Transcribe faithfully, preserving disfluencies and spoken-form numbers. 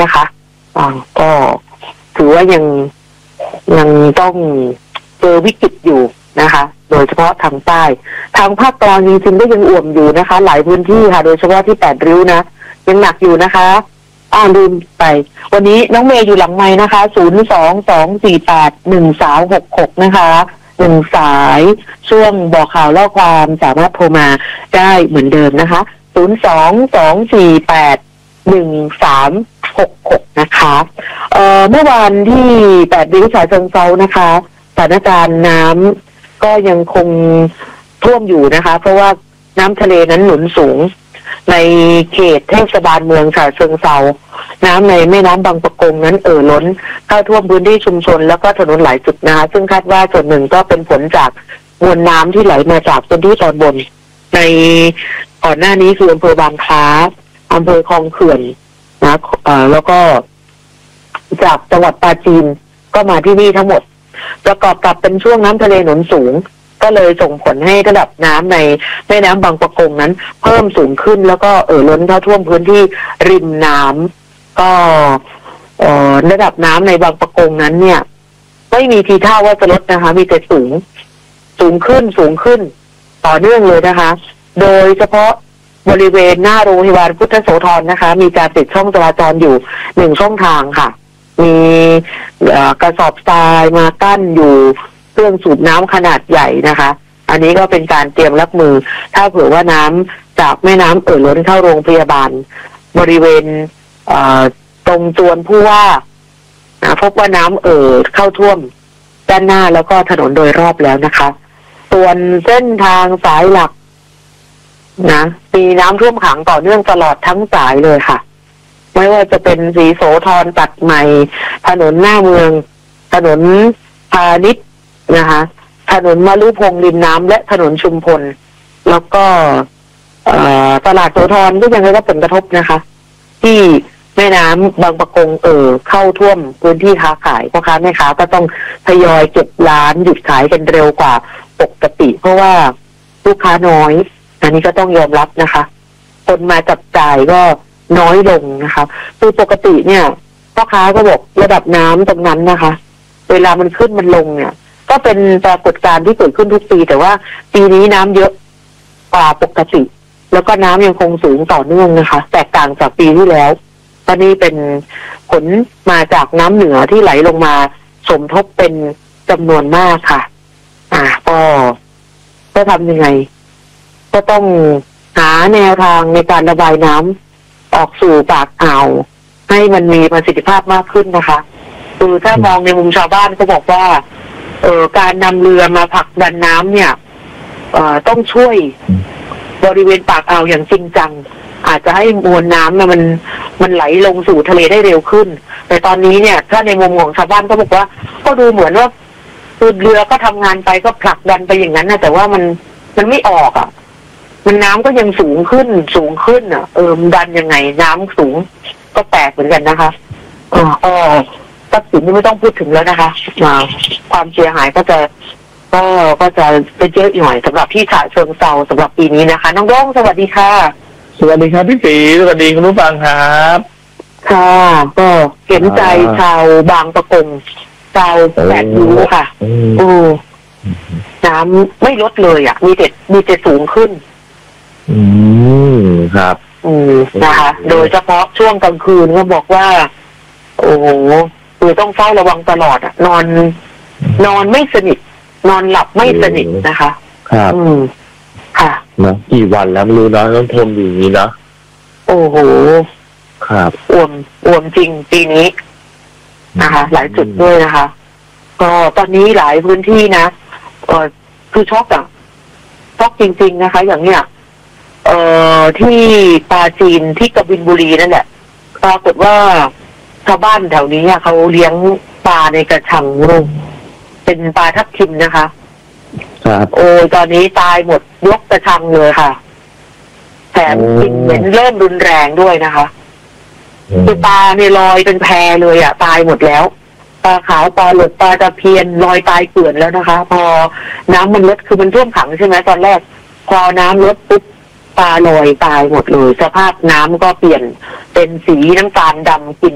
นะคะอ่าก็ถือว่ายังยังต้องเจอวิกฤตอยู่นะคะโดยเฉพาะทางใต้ทางภาคกลางจริงๆก็ยังอ่วมอยู่นะคะหลายพื้นที่ค่ะโดยเฉพาะที่แปดริ้วนะยังหนักอยู่นะคะอ่าลืมไปวันนี้น้องเมย์อยู่หลังไมค์นะคะศูนย์สองสองสี่แปดหนึ่งสามหกหกนะคะหนึ่งสายช่วงบอกข่าวเล่าความสามารถโทรมาได้เหมือนเดิมนะคะศูนย์สองสองสี่แปดหนึ่งสามหกหกนะคะเอ่อเมื่อวานที่แปดริ้วฉะเชิงเทรานะคะสถานการณ์น้ำก็ยังคงท่วมอยู่นะคะเพราะว่าน้ำทะเลนั้นหนุนสูงในเขตเทศบาลเมืองฉะเชิงเทราน้ำในแม่น้ำบางปะกงนั้นเอ่อล้นเข้าท่วมพื้นที่ชุมชนแล้วก็ถนนหลายจุดนะคะซึ่งคาดว่าส่วนหนึ่งก็เป็นผลจากมวลน้ำที่ไหลมาจากพื้นที่ตอนบนในก่อนหน้านี้คืออำเภอบางคล้าอำเภอคลองเขื่อนนะเอ่อแล้วก็จากจังหวัดปราจีนก็มาที่นี่ทั้งหมดประกอบกับเป็นช่วงน้ำทะเลหนุนสูงก็เลยส่งผลให้ระดับน้ำในแม่น้ำบางปะกงนั้นเพิ่มสูงขึ้นแล้วก็เอ่อล้นเข้าท่วมพื้นที่ริมน้ำก็เอ่อระดับน้ำในบางปะกงนั้นเนี่ยไม่มีทีท่าว่าจะลดนะคะมีแต่สูงสูงขึ้นสูงขึ้นต่อเนื่องเลยนะคะโดยเฉพาะบริเวณหน้าโรงพยาบาลพุทธโสธรนะคะมีการปิดช่องจราจรอยู่หนึ่งช่องทางค่ะมีกระสอบทรายมากั้นอยู่เครื่องสูบน้ำขนาดใหญ่นะคะอันนี้ก็เป็นการเตรียมรับมือถ้าเผื่อว่าน้ำจากแม่น้ำเอ่อล้นเข้าโรงพยาบาลบริเวณตรงจวนผู้ว่าพบว่าน้ำเอ่อเข้าท่วมด้านหน้าแล้วก็ถนนโดยรอบแล้วนะคะส่วนเส้นทางสายหลักนะมีน้ำท่วมขังต่อเนื่องตลอดทั้งสายเลยค่ะไม่ว่าจะเป็นศรีโสธรตัดใหม่ถนนหน้าเมืองถนนพาณิชย์นะคะถนนมะลุพงษ์ริมน้ำและถนนชุมพลแล้วก็ตลาดโสธรก็ยังได้รับผลกระทบนะคะที่แม่น้ำบางปะกงเอ่อเข้าท่วมพื้นที่ค้าขายพ่อค้าแม่ค้าก็ต้องทยอยเก็บร้านหยุดขายกันเร็วกว่าปกติเพราะว่าลูกค้าน้อยอันนี้ก็ต้องยอมรับนะคะคนมาจับจ่ายก็น้อยลงนะคะคือปกติเนี่ยพ่อค้าก็บอกระดับน้ำตรงนั้นนะคะเวลามันขึ้นมันลงเนี่ยก็เป็นปรากฏการณ์ที่เกิดขึ้นทุกปีแต่ว่าปีนี้น้ำเยอะกว่าปกติแล้วก็น้ำยังคงสูงต่อเนื่องนะคะแตกต่างจากปีที่แล้วตอนนี้เป็นผลมาจากน้ำเหนือที่ไหลลงมาสมทบเป็นจำนวนมากค่ะอ่าก็จะทำยังไงก็ต้องหาแนวทางในการระบายน้ำออกสู่ปากอ่าวให้มันมีประสิทธิภาพมากขึ้นนะคะคือถ้ามองในมุมชาวบ้านก็บอกว่าเอ่อการนำเรือมาผลักดันน้ำเนี่ยเอ่อต้องช่วยบริเวณปากอ่าวอย่างจริงจังอาจจะให้มวลน้ำเนี่ยมันมันไหลลงสู่ทะเลได้เร็วขึ้นแต่ตอนนี้เนี่ยถ้าในมุมของชาวบ้านก็บอกว่าก็ดูเหมือนว่าเรือก็ทำงานไปก็ผลักดันไปอย่างนั้นนะแต่ว่ามันมันไม่ออกอ่ะมันน้ำก็ยังสูงขึ้นสูงขึ้นอ่ะเออมันดันยังไงน้ำสูงก็แปลกเหมือนกันนะคะเออก็ทรัพย์สินนี่ไม่ต้องพูดถึงแล้วนะคะความเสียหายก็จะก็ก็จะเป็นเยอะหน่อยสำหรับที่ฉะเชิงเทราสำหรับปีนี้นะคะน้องร้องสวัสดีค่ะสวัสดีครับพี่ศรีสวัสดีคุณผู้ฟังครับค่ะก็เห็นใจชาวบางปะกงชาวแปดริ้วค่ะโอ้น้ำไม่ลดเลยอ่ะมีแต่มีแต่สูงขึ้นอืมครับอืมนะคะโดยเฉพาะช่วงกลางคืนก็บอกว่าโอ้โหคือต้องเฝ้าระวังตลอดอ่ะนอนนอนไม่สนิทนอนหลับไม่สนิทนะคะครับอืมค่ะนะกี่วันแล้วไม่รู้นะต้องทนอยู่อย่างนี้นะโอ้โหครับอ่วมอ่วมจริงปีนี้นะคะหลายจุดด้วยนะคะก็ตอนนี้หลายพื้นที่นะเออคือช็อกอ่ะช็อกจริงๆนะคะอย่างเนี้ยเอ่อที่ปราจีนที่กบินบุรีนั่นแหละปรากฏว่าชาวบ้านแถวนี้เขาเลี้ยงปลาในกระชังลงเป็นปลาทับทิมนะคะครับโอ้ยตอนนี้ตายหมดยกกระชังเลยค่ะแถมกลิ่นเหม็นเริ่มรุนแรงด้วยนะคะคือปลาเนี่ยลอยเป็นแพเลยอ่ะตายหมดแล้วปลาขาวปลาหลดปลาตะเพียนลอยตายเกลื่อนแล้วนะคะพอน้ำมันลดคือมันท่วมขังใช่ไหมตอนแรกพอน้ำลดปุ๊บปลาลอยตายหมดเลยสภาพน้ำก็เปลี่ยนเป็นสีน้ำตาลดำกลิ่น